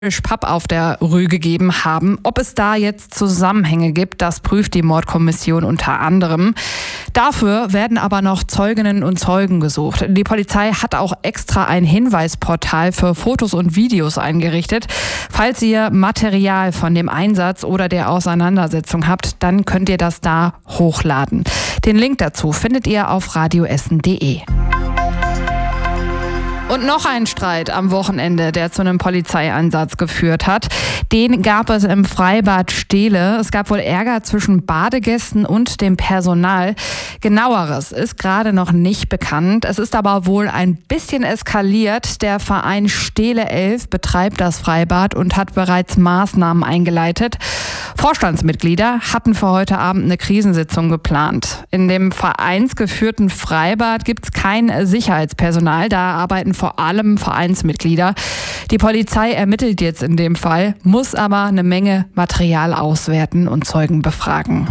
Papp auf der Rü gegeben haben. Ob es da jetzt Zusammenhänge gibt, das prüft die Mordkommission unter anderem. Dafür werden aber noch Zeuginnen und Zeugen gesucht. Die Polizei hat auch extra ein Hinweisportal für Fotos und Videos eingerichtet. Falls ihr Material von dem Einsatz oder der Auseinandersetzung habt, dann könnt ihr das da hochladen. Den Link dazu findet ihr auf radioessen.de. Und noch ein Streit am Wochenende, der zu einem Polizeieinsatz geführt hat. Den gab es im Freibad Stehle. Es gab wohl Ärger zwischen Badegästen und dem Personal. Genaueres ist gerade noch nicht bekannt. Es ist aber wohl ein bisschen eskaliert. Der Verein Stehle 11 betreibt das Freibad und hat bereits Maßnahmen eingeleitet. Vorstandsmitglieder hatten für heute Abend eine Krisensitzung geplant. In dem vereinsgeführten Freibad gibt es kein Sicherheitspersonal. Da arbeiten vor allem Vereinsmitglieder. Die Polizei ermittelt jetzt in dem Fall, muss aber eine Menge Material auswerten und Zeugen befragen.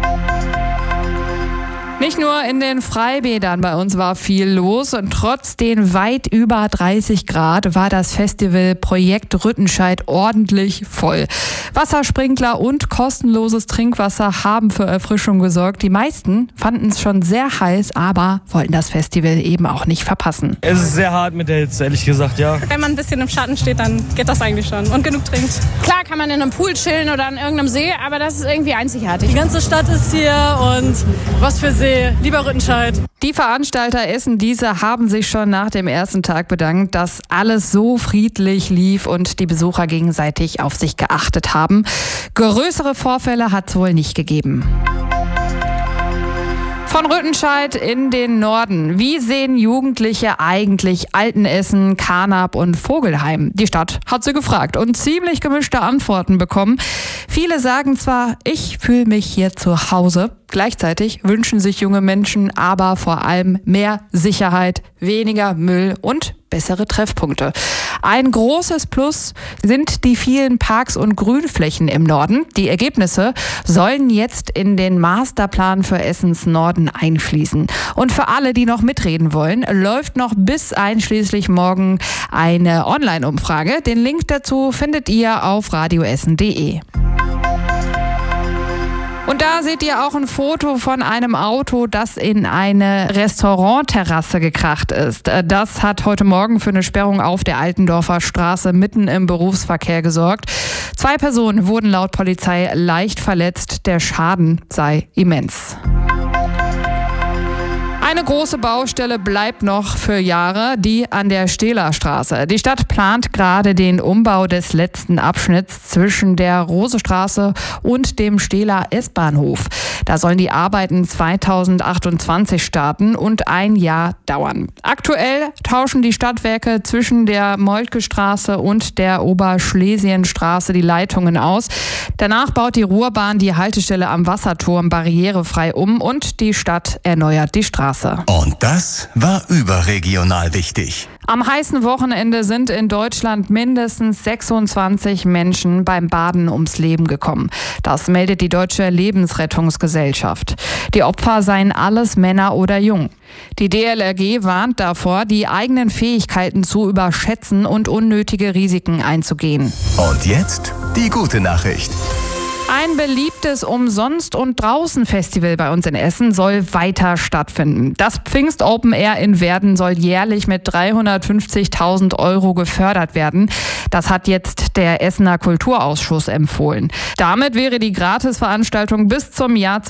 Nicht nur in den Freibädern bei uns war viel los und trotz den weit über 30 Grad war das Festival Projekt Rüttenscheid ordentlich voll. Wassersprinkler und kostenloses Trinkwasser haben für Erfrischung gesorgt. Die meisten fanden es schon sehr heiß, aber wollten das Festival eben auch nicht verpassen. Es ist sehr hart mit der Hitze, ehrlich gesagt, ja. Wenn man ein bisschen im Schatten steht, dann geht das eigentlich schon und genug trinkt. Klar kann man in einem Pool chillen oder an irgendeinem See, aber das ist irgendwie einzigartig. Die ganze Stadt ist hier und was für See. Lieber Rüttenscheid. Die Veranstalter Essen-Diese haben sich schon nach dem ersten Tag bedankt, dass alles so friedlich lief und die Besucher gegenseitig auf sich geachtet haben. Größere Vorfälle hat es wohl nicht gegeben. Von Rüttenscheid in den Norden. Wie sehen Jugendliche eigentlich Altenessen, Carnap und Vogelheim? Die Stadt hat sie gefragt und ziemlich gemischte Antworten bekommen. Viele sagen zwar, ich fühle mich hier zu Hause. Gleichzeitig wünschen sich junge Menschen aber vor allem mehr Sicherheit, weniger Müll und bessere Treffpunkte. Ein großes Plus sind die vielen Parks und Grünflächen im Norden. Die Ergebnisse sollen jetzt in den Masterplan für Essens Norden einfließen. Und für alle, die noch mitreden wollen, läuft noch bis einschließlich morgen eine Online-Umfrage. Den Link dazu findet ihr auf radioessen.de. Und da seht ihr auch ein Foto von einem Auto, das in eine Restaurantterrasse gekracht ist. Das hat heute Morgen für eine Sperrung auf der Altendorfer Straße mitten im Berufsverkehr gesorgt. 2 Personen wurden laut Polizei leicht verletzt. Der Schaden sei immens. Eine große Baustelle bleibt noch für Jahre, die an der Stehler Straße. Die Stadt plant gerade den Umbau des letzten Abschnitts zwischen der Rosestraße und dem Stehler S-Bahnhof. Da sollen die Arbeiten 2028 starten und ein Jahr dauern. Aktuell tauschen die Stadtwerke zwischen der Moltke-Straße und der Oberschlesienstraße die Leitungen aus. Danach baut die Ruhrbahn die Haltestelle am Wasserturm barrierefrei um und die Stadt erneuert die Straße. Und das war überregional wichtig. Am heißen Wochenende sind in Deutschland mindestens 26 Menschen beim Baden ums Leben gekommen. Das meldet die Deutsche Lebensrettungsgesellschaft. Die Opfer seien alles Männer oder jung. Die DLRG warnt davor, die eigenen Fähigkeiten zu überschätzen und unnötige Risiken einzugehen. Und jetzt die gute Nachricht. Ein beliebtes Umsonst- und Draußen-Festival bei uns in Essen soll weiter stattfinden. Das Pfingst Open Air in Werden soll jährlich mit 350.000 € gefördert werden. Das hat jetzt der Essener Kulturausschuss empfohlen. Damit wäre die Gratisveranstaltung bis zum Jahr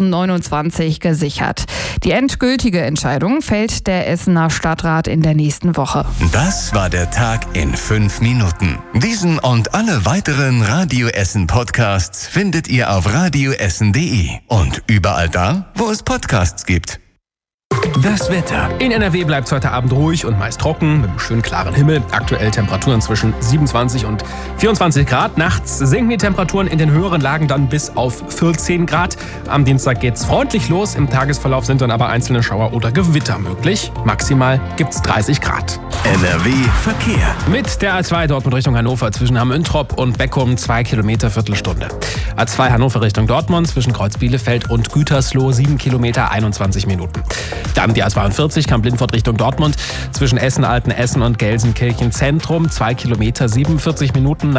2029 gesichert. Die endgültige Entscheidung fällt der Essener Stadtrat in der nächsten Woche. Das war der Tag in 5 Minuten. Diesen und alle weiteren Radio Essen Podcasts findet ihr auf radioessen.de und überall da, wo es Podcasts gibt. Das Wetter. In NRW bleibt es heute Abend ruhig und meist trocken mit einem schönen klaren Himmel. Aktuell Temperaturen zwischen 27 und 24 Grad. Nachts sinken die Temperaturen in den höheren Lagen dann bis auf 14 Grad. Am Dienstag geht's freundlich los. Im Tagesverlauf sind dann aber einzelne Schauer oder Gewitter möglich. Maximal gibt's 30 Grad. NRW Verkehr. Mit der A2 Dortmund Richtung Hannover zwischen Hamm-Üntrop und Beckum 2 Kilometer Viertelstunde. A2 Hannover Richtung Dortmund zwischen Kreuz Bielefeld und Gütersloh 7 Kilometer 21 Minuten. Dann die A42 Kamp-Lindfort Richtung Dortmund zwischen Essen, Altenessen und Gelsenkirchen Zentrum. 2 Kilometer, 47 Minuten.